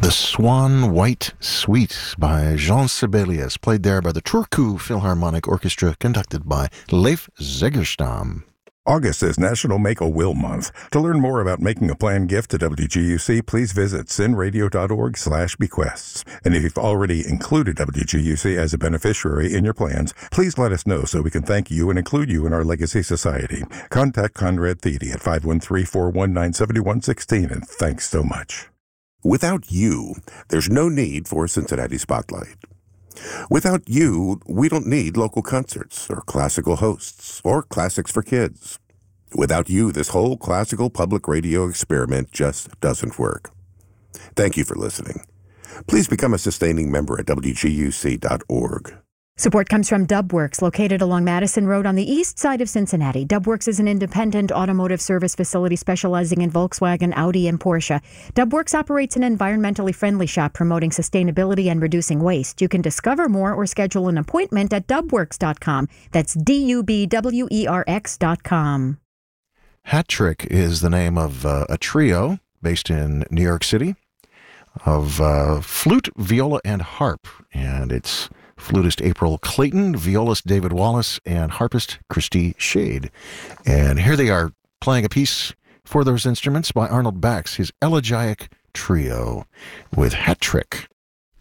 The Swan White Suite by Jean Sibelius, played there by the Turku Philharmonic Orchestra, conducted by Leif Zegerstam. August is National Make-A-Will Month. To learn more about making a planned gift to WGUC, please visit sinradio.org/bequests. And if you've already included WGUC as a beneficiary in your plans, please let us know so we can thank you and include you in our Legacy Society. Contact Conrad Thede at 513-419-7116, and thanks so much. Without you, there's no need for Cincinnati Spotlight. Without you, we don't need local concerts or classical hosts or classics for kids. Without you, this whole classical public radio experiment just doesn't work. Thank you for listening. Please become a sustaining member at WGUC.org. Support comes from Dubworks, located along Madison Road on the east side of Cincinnati. Dubworks is an independent automotive service facility specializing in Volkswagen, Audi, and Porsche. Dubworks operates an environmentally friendly shop promoting sustainability and reducing waste. You can discover more or schedule an appointment at dubworks.com. That's DUBWERX.com. Hat Trick is the name of a trio based in New York City of flute, viola, and harp. And it's flutist April Clayton, violist David Wallace, and harpist Christy Shade. And here they are playing a piece for those instruments by Arnold Bax, his Elegiac Trio with Hat Trick.